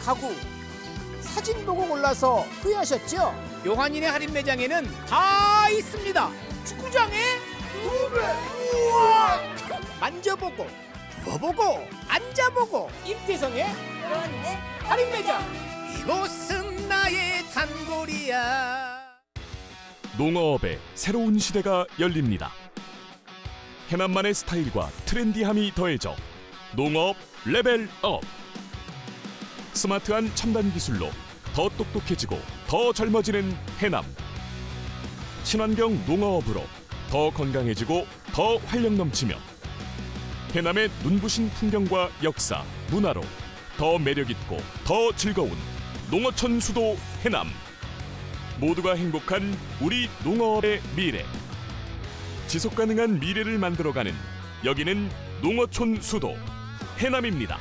가구 사진 보고 골라서 후회하셨죠? 요한인의 할인 매장에는 다 있습니다. 축구장에 우와! 만져보고 누워보고 앉아보고 임태성의 요한인의 할인 매장. 이곳은 나의 단골이야. 농어업의 새로운 시대가 열립니다. 해남만의 스타일과 트렌디함이 더해져 농어업 레벨업. 스마트한 첨단 기술로 더 똑똑해지고 더 젊어지는 해남. 친환경 농어업으로 더 건강해지고 더 활력 넘치며 해남의 눈부신 풍경과 역사, 문화로 더 매력있고 더 즐거운 농어촌 수도 해남. 모두가 행복한 우리 농어업의 미래. 지속가능한 미래를 만들어가는 여기는 농어촌 수도 해남입니다.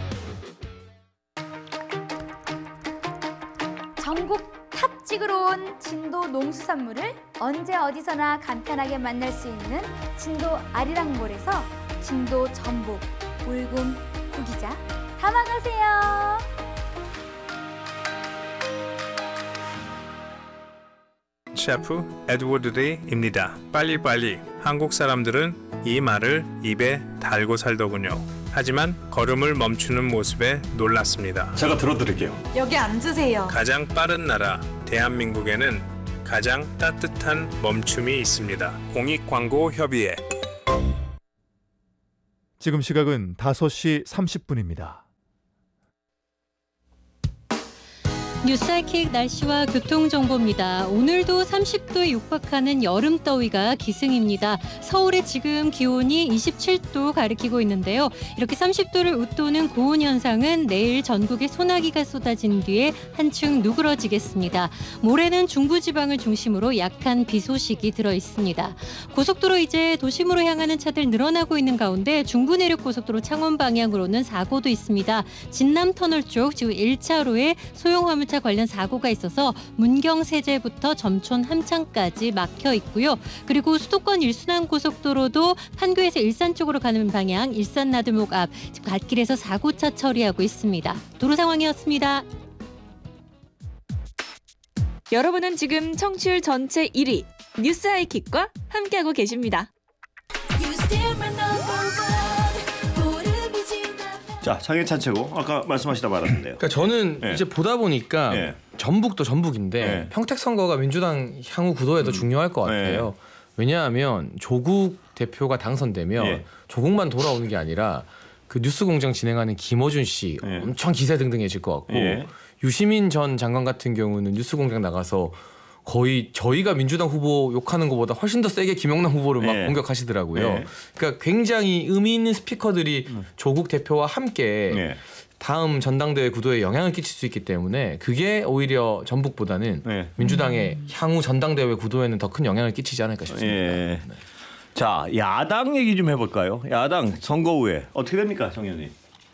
전국 탑 찍으러 온 진도 농수산물을 언제 어디서나 간편하게 만날 수 있는 진도 아리랑몰에서 진도 전복, 울금, 구기자 담아가세요. 셰프 에드워드 레이입니다. 빨리빨리. 한국 사람들은 이 말을 입에 달고 살더군요. 하지만 걸음을 멈추는 모습에 놀랐습니다. 제가 들어드릴게요. 여기 앉으세요. 가장 빠른 나라 대한민국에는 가장 따뜻한 멈춤이 있습니다. 공익광고협의회. 지금 시각은 5시 30분입니다. 뉴스하이킥 날씨와 교통정보입니다. 오늘도 30도에 육박하는 여름더위가 기승입니다. 서울의 지금 기온이 27도 가리키고 있는데요. 이렇게 30도를 웃도는 고온 현상은 내일 전국에 소나기가 쏟아진 뒤에 한층 누그러지겠습니다. 모레는 중부지방을 중심으로 약한 비 소식이 들어 있습니다. 고속도로 이제 도심으로 향하는 차들 늘어나고 있는 가운데 중부내륙고속도로 창원 방향으로는 사고도 있습니다. 진남터널 쪽 지금 1차로에 소형 화물차 관련 사고가 있어서 문경세제부터 점촌 함창까지 막혀 있고요. 그리고 수도권 일순환고속도로도 판교에서 일산 쪽으로 가는 방향 일산 나들목 앞 지금 갓길에서 사고차 처리하고 있습니다. 도로 상황이었습니다. 여러분은 지금 청취율 전체 1위 뉴스 하이킥과 함께하고 계십니다. 자, 장애찬 최고. 아까 말씀하시다 말았는데요. 그러니까 저는 예. 이제 보다 보니까 예. 전북도 전북인데 예. 평택 선거가 민주당 향후 구도에 더 중요할 것 같아요. 왜냐하면 조국 대표가 당선되면 예. 조국만 돌아오는 게 아니라 그 뉴스공장 진행하는 김어준 씨 예. 엄청 기세등등해질 것 같고 예. 유시민 전 장관 같은 경우는 뉴스공장 나가서 거의 저희가 민주당 후보 욕하는 것보다 훨씬 더 세게 김영남 후보를 막 예. 공격하시더라고요. 예. 그러니까 굉장히 의미 있는 스피커들이 조국 대표와 함께 예. 다음 전당대회 구도에 영향을 끼칠 수 있기 때문에 그게 오히려 전북보다는 예. 민주당의 향후 전당대회 구도에는 더 큰 영향을 끼치지 않을까 싶습니다. 예. 자, 야당 얘기 좀 해볼까요? 야당 선거 후에 어떻게 됩니까, 정 의원님?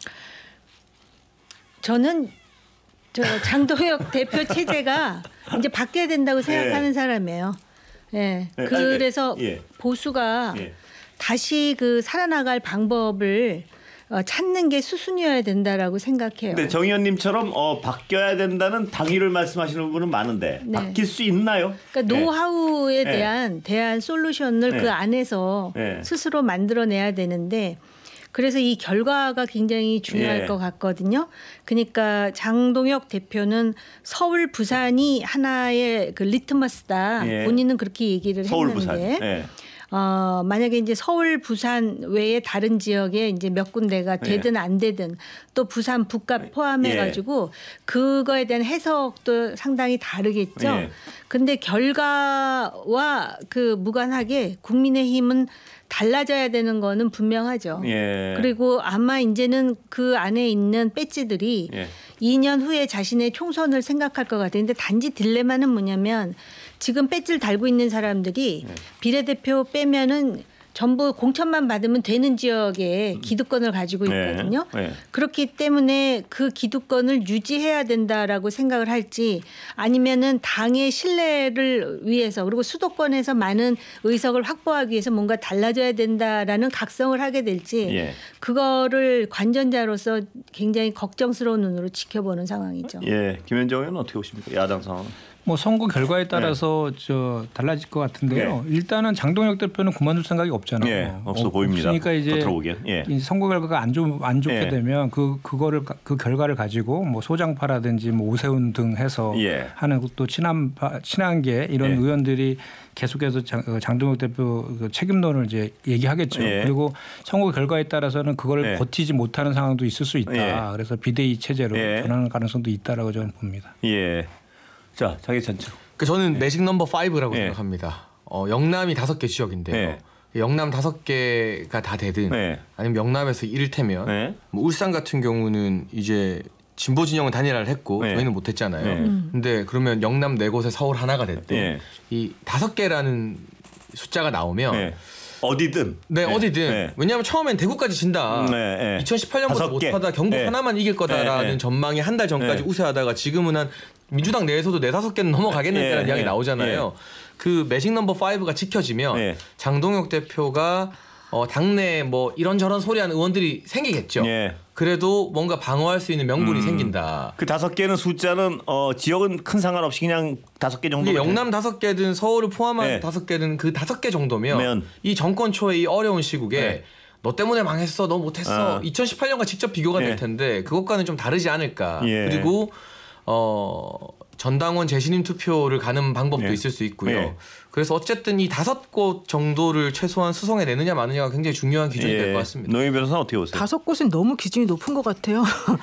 저는 장동혁 대표 체제가 이제 바뀌어야 된다고 생각하는 사람이에요. 예. 그래서 예. 보수가 예. 다시 그 살아나갈 방법을 찾는 게 수순이어야 된다라고 생각해요. 근데 정 의원님처럼 바뀌어야 된다는 당위를 말씀하시는 분은 많은데 네. 바뀔 수 있나요? 그러니까 노하우에 네. 대한 솔루션을 네. 그 안에서 네. 스스로 만들어내야 되는데 그래서 이 결과가 굉장히 중요할 예. 것 같거든요. 그러니까 장동혁 대표는 서울, 부산이 하나의 그 리트머스다. 예. 본인은 그렇게 얘기를 서울, 했는데 부산. 예. 만약에 이제 서울, 부산 외에 다른 지역에 이제 몇 군데가 되든 안 되든 또 부산, 북값 포함해가지고 그거에 대한 해석도 상당히 다르겠죠. 예. 근데 결과와 그 무관하게 국민의힘은 달라져야 되는 거는 분명하죠. 예. 그리고 아마 이제는 그 안에 있는 배지들이 예. 2년 후에 자신의 총선을 생각할 것 같아요. 근데 단지 딜레마는 뭐냐면 지금 배지를 달고 있는 사람들이 비례대표 빼면은 전부 공천만 받으면 되는 지역에 기득권을 가지고 있거든요. 네. 그렇기 때문에 그 기득권을 유지해야 된다라고 생각을 할지 아니면은 당의 신뢰를 위해서 그리고 수도권에서 많은 의석을 확보하기 위해서 뭔가 달라져야 된다라는 각성을 하게 될지 예. 그거를 관전자로서 굉장히 걱정스러운 눈으로 지켜보는 상황이죠. 예, 김현정 의원은 어떻게 보십니까? 야당 상황. 뭐 선거 결과에 따라서 달라질 것 같은데요. 일단은 장동혁 대표는 그만둘 생각이 없잖아요. 예, 없어 보입니다. 그러니까 이제 이 선거 결과가 안 좋게 되면 그 결과를 가지고 뭐 소장파라든지 뭐 오세훈 등 해서 하는 또 친한계 이런 의원들이 계속해서 장동혁 대표 그 책임론을 이제 얘기하겠죠. 그리고 선거 결과에 따라서는 그걸 버티지 못하는 상황도 있을 수 있다. 그래서 비대위 체제로 전환할 가능성도 있다라고 저는 봅니다. 예. 자, 자기 전체. 저는 매직 넘버 5라고 생각합니다. 영남이 5개 지역인데요. 영남 5개가 다 되든 아니면 영남에서 이를테면 뭐 울산 같은 경우는 이제 진보 진영은 단일화를 했고 저희는 못했잖아요. 근데 그러면 영남 4곳에 서울 하나가 됐든 이 5개라는 숫자가 나오면 어디든. 어디든. 왜냐하면 처음엔 대구까지 진다. 2018년보다 못하다 경북 하나만 이길 거다라는 전망이 한 달 전까지 우세하다가 지금은 한 민주당 내에서도 4-5개는 넘어가겠는데라는 이야기 나오잖아요. 그 매직 넘버 5가 지켜지면 장동혁 대표가 당내 뭐 이런저런 소리하는 의원들이 생기겠죠. 그래도 뭔가 방어할 수 있는 명분이 생긴다. 그 5개는 숫자는 지역은 큰 상관없이 그냥 5개 정도. 영남 5개든 서울을 포함한 5개든 그 5개 정도면 이 정권 초의 이 어려운 시국에 너 때문에 망했어, 너 못했어. 2018년과 직접 비교가 될 텐데 그것과는 좀 다르지 않을까. 그리고 전당원 재신임 투표를 가는 방법도 있을 수 있고요. 그래서 어쨌든 이 5곳 정도를 최소한 수성해 내느냐 마느냐가 굉장히 중요한 기준이 될 것 같습니다. 노인 변호사는 어떻게 보세요? 5곳은 너무 기준이 높은 것 같아요.